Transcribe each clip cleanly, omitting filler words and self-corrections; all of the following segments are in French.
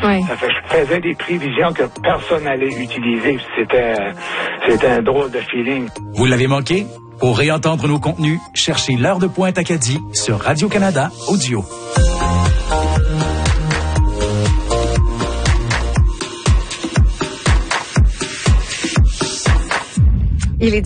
Oui. Ça fait que je faisais des prévisions que personne n'allait utiliser. C'était un drôle de feeling. Vous l'avez manqué? Pour réentendre nos contenus, cherchez l'heure de pointe Acadie sur Radio-Canada Audio. Il est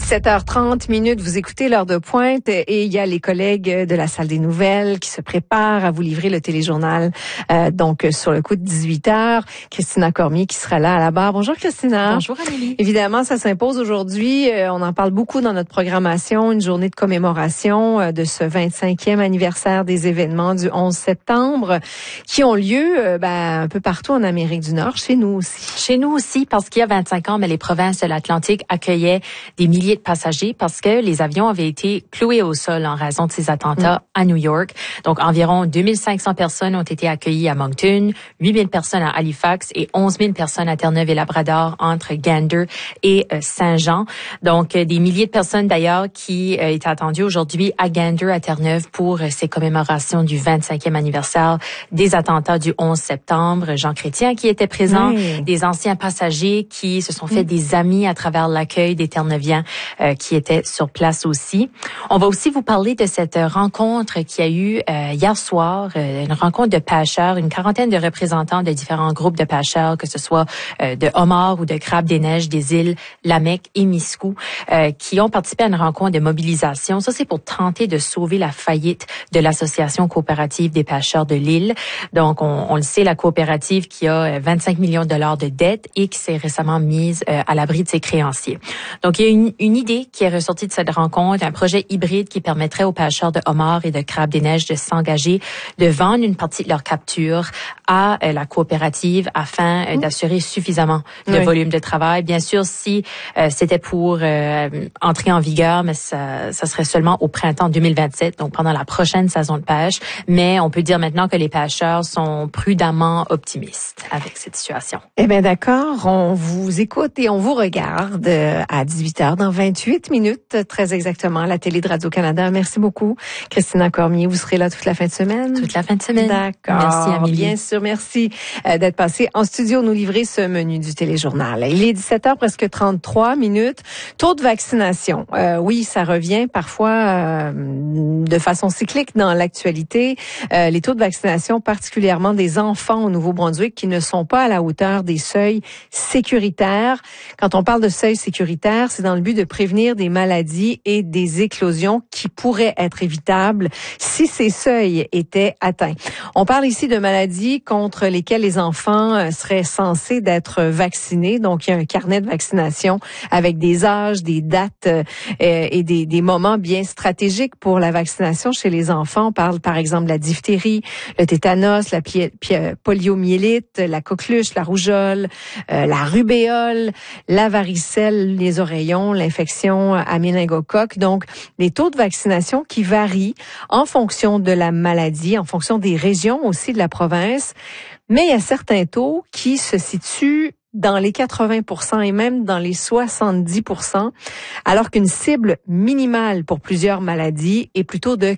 17h30, vous écoutez l'heure de pointe et il y a les collègues de la salle des nouvelles qui se préparent à vous livrer le téléjournal donc sur le coup de 18h. Christina Cormier qui sera là à la barre. Bonjour Christina. Bonjour Amélie. Évidemment, ça s'impose aujourd'hui. On en parle beaucoup dans notre programmation, une journée de commémoration de ce 25e anniversaire des événements du 11 septembre qui ont lieu un peu partout en Amérique du Nord, chez nous aussi. Chez nous aussi, parce qu'il y a 25 ans, mais les provinces de l'Atlantique accueillaient des milliers de passagers parce que les avions avaient été cloués au sol en raison de ces attentats à New York. Donc, environ 2500 personnes ont été accueillies à Moncton, 8000 personnes à Halifax et 11 000 personnes à Terre-Neuve et Labrador entre Gander et Saint-Jean. Donc, des milliers de personnes d'ailleurs qui étaient attendues aujourd'hui à Gander, à Terre-Neuve pour ces commémorations du 25e anniversaire des attentats du 11 septembre. Jean Chrétien qui était présent, des anciens passagers qui se sont fait des amis à travers l'accueil des Terre-Neuviens qui étaient sur place aussi. On va aussi vous parler de cette rencontre qui a eu hier soir, une rencontre de pêcheurs, une quarantaine de représentants de différents groupes de pêcheurs, que ce soit de homards ou de crabes des neiges des îles Lamec et Miscou, qui ont participé à une rencontre de mobilisation. Ça, c'est pour tenter de sauver la faillite de l'Association coopérative des pêcheurs de l'île. Donc, on le sait, la coopérative qui a 25 millions de dollars de dettes et qui s'est récemment mise à l'abri de ses créanciers. Donc, il y a une idée qui est ressortie de cette rencontre, un projet hybride qui permettrait aux pêcheurs de homards et de crabes des neiges de s'engager, de vendre une partie de leur capture à la coopérative afin d'assurer suffisamment de volume de travail. Bien sûr, si c'était pour entrer en vigueur, mais ça serait seulement au printemps 2027, donc pendant la prochaine saison de pêche. Mais on peut dire maintenant que les pêcheurs sont prudemment optimistes avec cette situation. Eh bien, d'accord. On vous écoute et on vous regarde à 18h dans 28 minutes, très exactement, à la télé de Radio-Canada. Merci beaucoup, Christina Cormier. Vous serez là toute la fin de semaine? Toute la fin de semaine. D'accord. Merci, Amélie. Bien sûr, merci d'être passé en studio nous livrer ce menu du téléjournal. Il est 17h, presque 33 minutes. Taux de vaccination. Oui, ça revient parfois de façon cyclique dans l'actualité. Les taux de vaccination, particulièrement des enfants au Nouveau-Brunswick, qui ne sont pas à la hauteur des seuils sécuritaires. Quand on parle de seuil sécuritaire, c'est dans le but de prévenir des maladies et des éclosions qui pourraient être évitables si ces seuils étaient atteints. On parle ici de maladies contre lesquelles les enfants seraient censés d'être vaccinés. Donc, il y a un carnet de vaccination avec des âges, des dates et des moments bien stratégiques pour la vaccination chez les enfants. On parle par exemple de la diphtérie, le tétanos, la poliomyélite, la coqueluche, la rougeole, la rubéole, la varicelle, les oreillons, l'infection à méningocoque. Donc, les taux de vaccination qui varient en fonction de la maladie, en fonction des régions aussi de la province. Mais il y a certains taux qui se situent dans les 80% et même dans les 70%, alors qu'une cible minimale pour plusieurs maladies est plutôt de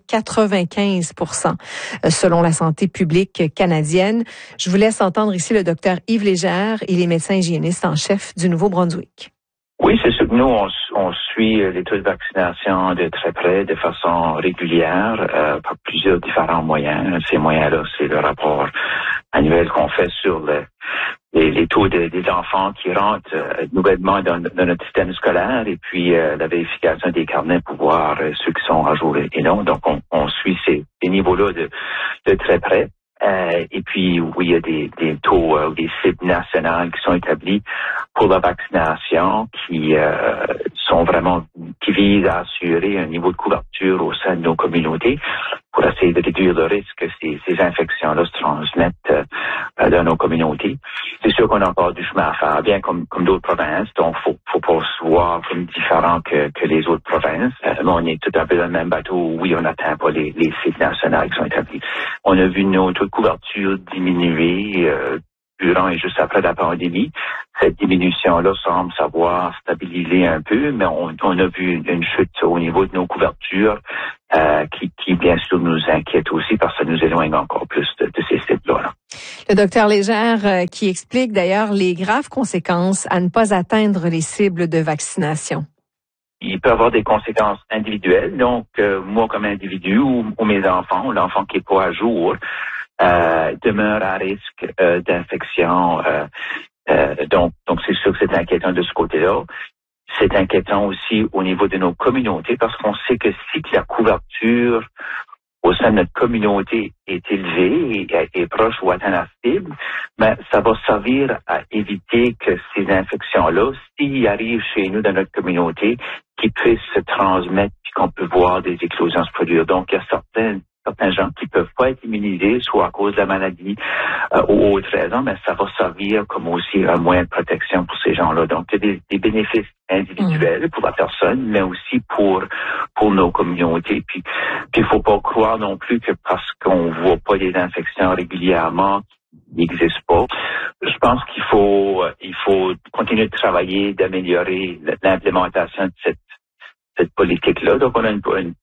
95%, selon la santé publique canadienne. Je vous laisse entendre ici le docteur Yves Légère. Il est médecin hygiéniste en chef du Nouveau-Brunswick. Oui, c'est sûr que nous, on suit les taux de vaccination de très près, de façon régulière, par plusieurs différents moyens. Ces moyens-là, c'est le rapport annuel qu'on fait sur les taux des enfants qui rentrent nouvellement dans notre système scolaire et puis la vérification des carnets pour voir ceux qui sont à jour et non. Donc, on suit ces niveaux-là de très près. Et puis, oui, il y a des taux ou des cibles nationales qui sont établis pour la vaccination qui visent à assurer un niveau de couverture au sein de nos communautés pour essayer de réduire le risque que ces infections-là se transmettent dans nos communautés. C'est sûr qu'on a encore du chemin à faire, bien comme d'autres provinces, donc faut pas se voir comme différent que les autres provinces. Mais on est tout un peu dans le même bateau. Oui, on n'atteint pas les cibles nationales qui sont établies. On a vu nos taux de couverture diminuer durant et juste après la pandémie. Cette diminution-là semble s'avoir stabilisé un peu, mais on a vu une chute au niveau de nos couvertures qui bien sûr nous inquiète aussi parce que ça nous éloigne encore plus de ces cibles-là. Le docteur Légère qui explique d'ailleurs les graves conséquences à ne pas atteindre les cibles de vaccination. Il peut avoir des conséquences individuelles. Donc, moi comme individu ou mes enfants, ou l'enfant qui est pas à jour, demeure à risque d'infection. Donc c'est sûr que c'est inquiétant de ce côté-là. C'est inquiétant aussi au niveau de nos communautés parce qu'on sait que si la couverture au sein de notre communauté est élevée et proche ou atteint la cible, mais ça va servir à éviter que ces infections-là, s'ils arrivent chez nous dans notre communauté, qu'ils puissent se transmettre et qu'on peut voir des éclosions se produire. Donc, il y a certains gens qui peuvent pas être immunisés, soit à cause de la maladie ou autre raison, mais ça va servir comme aussi un moyen de protection pour ces gens-là. Donc, il y a des bénéfices individuels pour la personne, mais aussi pour nos communautés. Puis il faut pas croire non plus que parce qu'on voit pas des infections régulièrement, qui n'existent pas. Je pense qu'il faut continuer de travailler, d'améliorer l'implémentation de cette politique-là. Donc, on a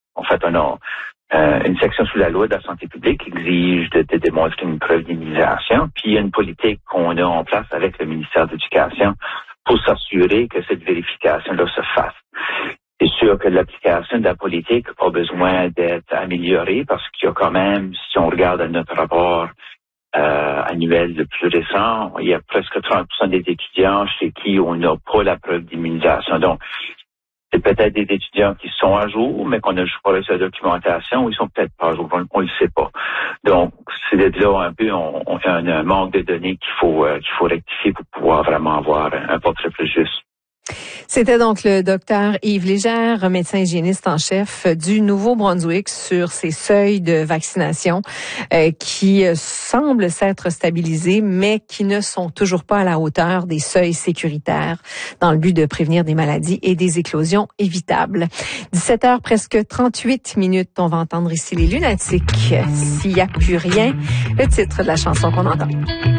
une section sous la loi de la santé publique qui exige de démontrer une preuve d'immunisation. Puis il y a une politique qu'on a en place avec le ministère de l'Éducation pour s'assurer que cette vérification-là se fasse. C'est sûr que l'application de la politique a besoin d'être améliorée parce qu'il y a quand même, si on regarde notre rapport annuel le plus récent, il y a presque 30% des étudiants chez qui on n'a pas la preuve d'immunisation. Donc, c'est peut-être des étudiants qui sont à jour, mais qu'on n'a juste pas reçu la documentation, ou ils sont peut-être pas à jour, on le sait pas. Donc, c'est de là un peu, on a un manque de données qu'il faut rectifier pour pouvoir vraiment avoir un portrait plus juste. C'était donc le docteur Yves Légère, médecin hygiéniste en chef du Nouveau-Brunswick sur ces seuils de vaccination qui semblent s'être stabilisés, mais qui ne sont toujours pas à la hauteur des seuils sécuritaires dans le but de prévenir des maladies et des éclosions évitables. 17h, presque 38 minutes. On va entendre ici les Lunatiques. S'il n'y a plus rien, le titre de la chanson qu'on entend.